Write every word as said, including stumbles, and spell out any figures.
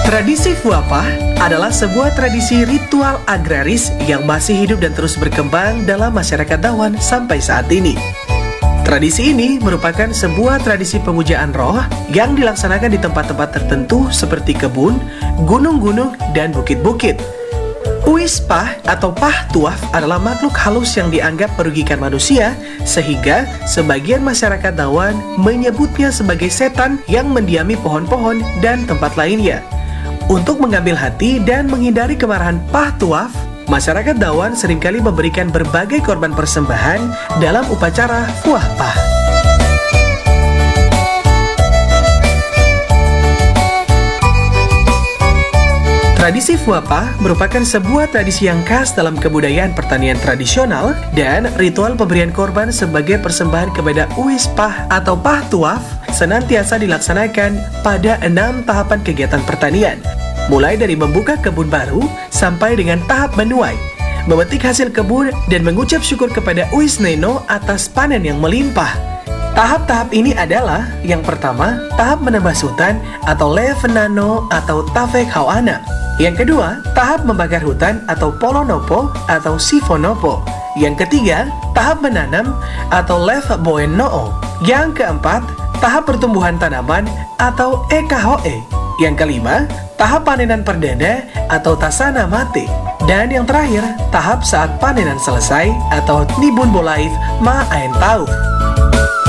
Tradisi Fuapah adalah sebuah tradisi ritual agraris yang masih hidup dan terus berkembang dalam masyarakat Dawan sampai saat ini. Tradisi ini merupakan sebuah tradisi pemujaan roh yang dilaksanakan di tempat-tempat tertentu seperti kebun, gunung-gunung, dan bukit-bukit. Uis Pah atau Pah Tuaf adalah makhluk halus yang dianggap merugikan manusia, sehingga sebagian masyarakat Dawan menyebutnya sebagai setan yang mendiami pohon-pohon dan tempat lainnya. Untuk mengambil hati dan menghindari kemarahan Pah Tuaf, masyarakat Dawan seringkali memberikan berbagai korban persembahan dalam upacara Fuah Pah. Tradisi Fuapah merupakan sebuah tradisi yang khas dalam kebudayaan pertanian tradisional dan ritual pemberian korban sebagai persembahan kepada Uis Pah atau Pah Tuaf senantiasa dilaksanakan pada enam tahapan kegiatan pertanian, mulai dari membuka kebun baru sampai dengan tahap menuai, memetik hasil kebun, dan mengucap syukur kepada Uis Neno atas panen yang melimpah. Tahap-tahap ini adalah yang pertama, tahap menebas hutan atau Levenano atau Tafek Hawana. Yang kedua, tahap membakar hutan atau Polonopo atau Sifonopo. Yang ketiga, tahap menanam atau Lev Boenoo. Yang keempat, tahap pertumbuhan tanaman atau Ekahoe. Yang kelima, tahap panenan perdana atau Tasana Mate. Dan yang terakhir, tahap saat panenan selesai atau Nibun Bolaif Ma Aen Tau.